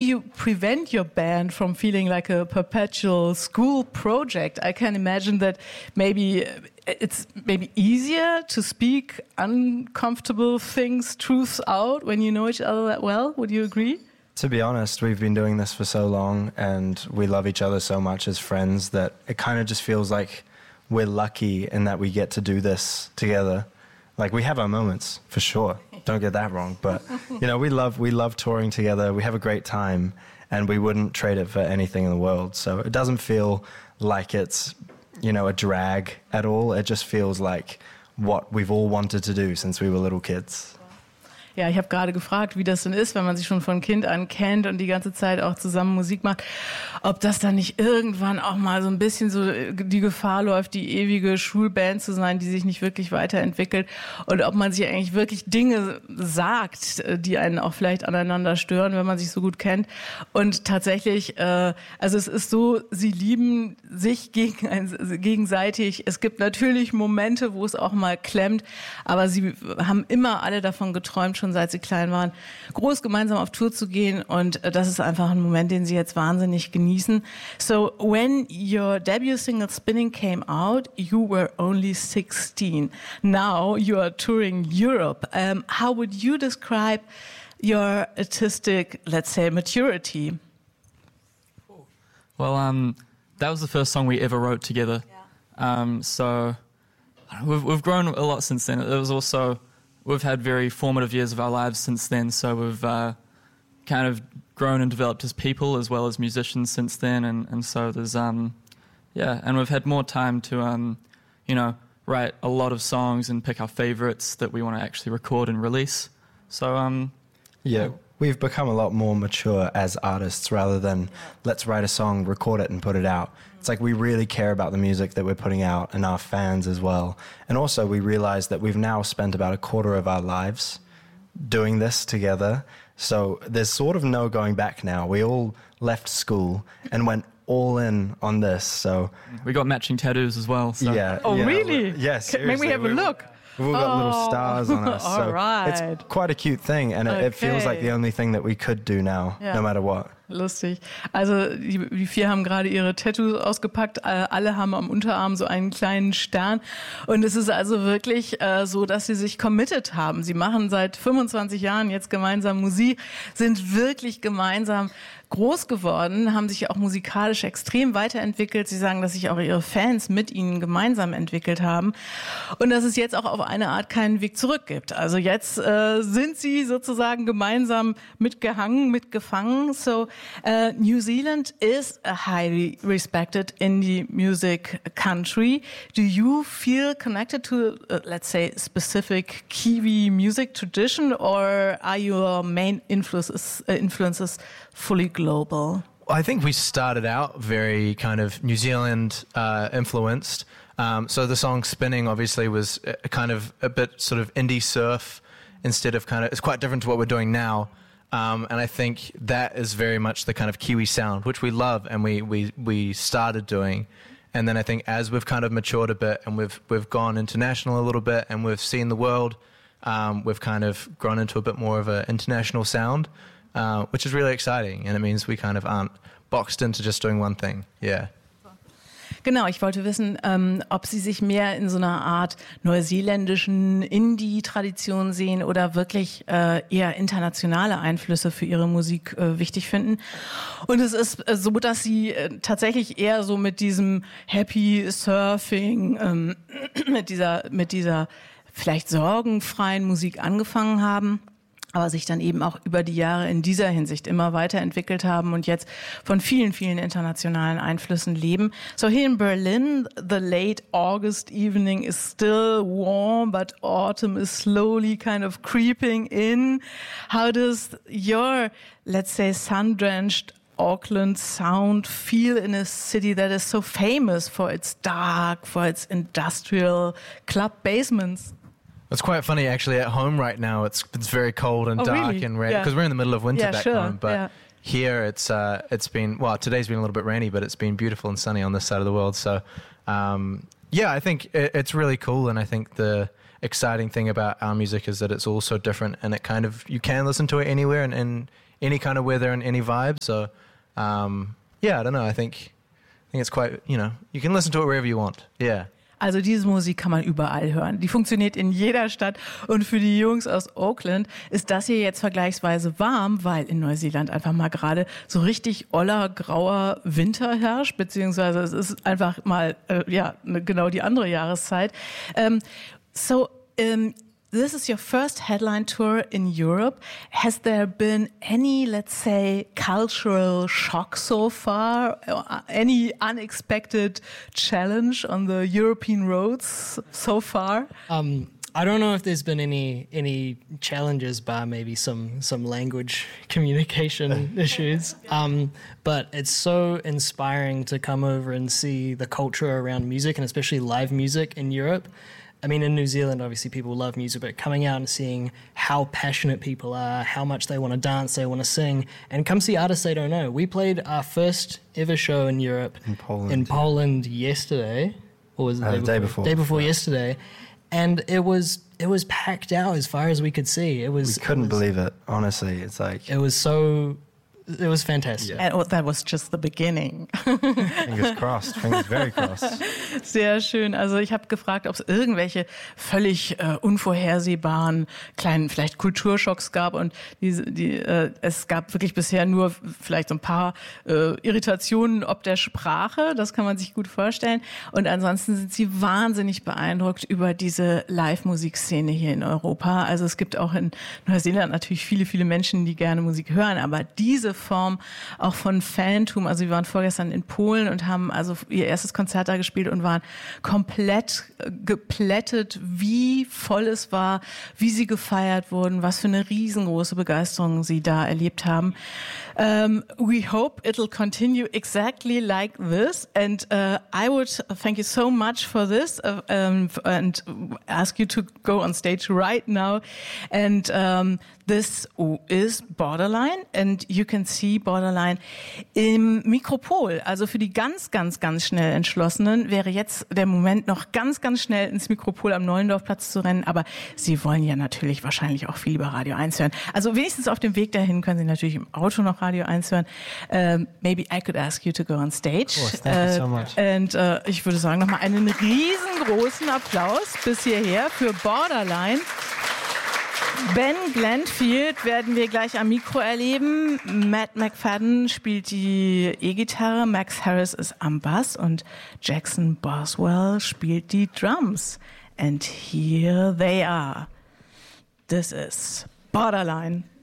you prevent your band from feeling like a perpetual school project? I can imagine that maybe it's easier to speak uncomfortable things, truths out when you know each other that well. Would you agree? To be honest, we've been doing this for so long and we love each other so much as friends that it kind of just feels like we're lucky in that we get to do this together. Like, we have our moments, for sure. Don't get that wrong. But, you know, we love touring together. We have a great time and we wouldn't trade it for anything in the world. So it doesn't feel like it's, you know, a drag at all. It just feels like what we've all wanted to do since we were little kids. Ja, ich habe gerade gefragt, wie das denn ist, wenn man sich schon von Kind an kennt und die ganze Zeit auch zusammen Musik macht, ob das dann nicht irgendwann auch mal so ein bisschen so die Gefahr läuft, die ewige Schulband zu sein, die sich nicht wirklich weiterentwickelt und ob man sich eigentlich wirklich Dinge sagt, die einen auch vielleicht aneinander stören, wenn man sich so gut kennt. Und tatsächlich, also es ist so, sie lieben sich gegenseitig. Es gibt natürlich Momente, wo es auch mal klemmt, aber sie haben immer alle davon geträumt, schon seit sie klein waren, groß gemeinsam auf Tour zu gehen und das ist einfach ein Moment, den sie jetzt wahnsinnig genießen. So, when your debut single Spinning came out, you were only 16. Now you are touring Europe. How would you describe your artistic, let's say, maturity? Well, that was the first song we ever wrote together. Yeah. So we've grown a lot since then. It was also... We've had very formative years of our lives since then, so we've kind of grown and developed as people as well as musicians since then, and so there's, and we've had more time to, write a lot of songs and pick our favourites that we want to actually record and release. So, we've become a lot more mature as artists rather than let's write a song, record it and put it out. It's like we really care about the music that we're putting out and our fans as well. And also we realize that we've now spent about a quarter of our lives doing this together. So there's sort of no going back now. We all left school and went all in on this. So we got matching tattoos as well. So. Yeah. Oh, yeah. Really? Yes. May we have a look? We've all got little stars on us. So all right. It's quite a cute thing and it feels like the only thing that we could do now, no matter what. Lustig. Also die vier haben gerade ihre Tattoos ausgepackt. Alle haben am Unterarm so einen kleinen Stern. Und es ist also wirklich so, dass sie sich committed haben. Sie machen seit 25 Jahren jetzt gemeinsam Musik, sind wirklich gemeinsam groß geworden, haben sich auch musikalisch extrem weiterentwickelt. Sie sagen, dass sich auch ihre Fans mit ihnen gemeinsam entwickelt haben und dass es jetzt auch auf eine Art keinen Weg zurück gibt. Also jetzt sind sie sozusagen gemeinsam mitgefangen. So New Zealand is a highly respected indie music country. Do you feel connected to, let's say, specific Kiwi music tradition, or are your main influences fully global? I think we started out very kind of New Zealand influenced. So the song Spinning obviously was kind of a bit sort of indie surf instead of kind of, it's quite different to what we're doing now. And I think that is very much the kind of Kiwi sound, which we love and we started doing. And then I think as we've kind of matured a bit and we've gone international a little bit and we've seen the world, we've kind of grown into a bit more of an international sound. Which is really exciting, and it means we kind of aren't boxed into just doing one thing. Yeah. Genau, ich wollte wissen, ob Sie sich mehr in so einer Art neuseeländischen Indie-Tradition sehen oder wirklich eher internationale Einflüsse für Ihre Musik wichtig finden. Und es ist so, dass Sie tatsächlich eher so mit diesem Happy Surfing, mit dieser vielleicht sorgenfreien Musik angefangen haben, aber sich dann eben auch über die Jahre in dieser Hinsicht immer weiterentwickelt haben und jetzt von vielen, vielen internationalen Einflüssen leben. So here in Berlin, the late August evening is still warm, but autumn is slowly kind of creeping in. How does your, let's say, sun-drenched Auckland sound feel in a city that is so famous for its dark, for its industrial club basements? It's quite funny actually. At home right now, it's very cold and dark really? and rainy because we're in the middle of winter back home. But here it's been today's been a little bit rainy, but it's been beautiful and sunny on this side of the world. So I think it's really cool, and I think the exciting thing about our music is that it's all so different, and it kind of you can listen to it anywhere and any kind of weather and any vibe. So, yeah, I don't know. I think it's quite, you can listen to it wherever you want. Yeah. Also diese Musik kann man überall hören. Die funktioniert in jeder Stadt. Und für die Jungs aus Auckland ist das hier jetzt vergleichsweise warm, weil in Neuseeland einfach mal gerade so richtig oller, grauer Winter herrscht, beziehungsweise es ist einfach mal, genau die andere Jahreszeit. This is your first headline tour in Europe. Has there been any, let's say, cultural shock so far? Any unexpected challenge on the European roads so far? I don't know if there's been any challenges, bar maybe some language communication issues. But it's so inspiring to come over and see the culture around music, and especially live music in Europe. I mean, in New Zealand, obviously people love music, but coming out and seeing how passionate people are, how much they want to dance, they want to sing, and come see artists they don't know. We played our first ever show in Europe in Poland yesterday, or was it the day before? Day before yesterday, and it was packed out as far as we could see. We couldn't believe it. Honestly, it's like it was fantastic. Yeah. And that was just the beginning. Fingers crossed, fingers very crossed. Sehr schön. Also ich habe gefragt, ob es irgendwelche völlig unvorhersehbaren kleinen vielleicht Kulturschocks gab, und es gab wirklich bisher nur vielleicht so ein paar Irritationen ob der Sprache, das kann man sich gut vorstellen, und ansonsten sind sie wahnsinnig beeindruckt über diese Live-Musikszene hier in Europa. Also es gibt auch in Neuseeland natürlich viele, viele Menschen, die gerne Musik hören, aber diese Form auch von Fantum, also wir waren vorgestern in Polen und haben also ihr erstes Konzert da gespielt und waren komplett geplättet, wie voll es war, wie sie gefeiert wurden, was für eine riesengroße Begeisterung sie da erlebt haben. We hope it'll continue exactly like this, and I would thank you so much for this and ask you to go on stage right now, and this is Borderline, and you can see Borderline im Mikropol. Also für die ganz, ganz, ganz schnell Entschlossenen wäre jetzt der Moment, noch ganz, ganz schnell ins Mikropol am Neulendorfplatz zu rennen, aber Sie wollen ja natürlich wahrscheinlich auch viel über Radio 1 hören. Also wenigstens auf dem Weg dahin können Sie natürlich im Auto noch Radio 1 hören. Maybe I could ask you to go on stage. Thank you so much. Und ich würde sagen, nochmal einen riesengroßen Applaus bis hierher für Borderline. Ben Glenfield werden wir gleich am Mikro erleben. Matt McFadden spielt die E-Gitarre, Max Harris ist am Bass und Jackson Boswell spielt die Drums. And here they are. This is Borderline.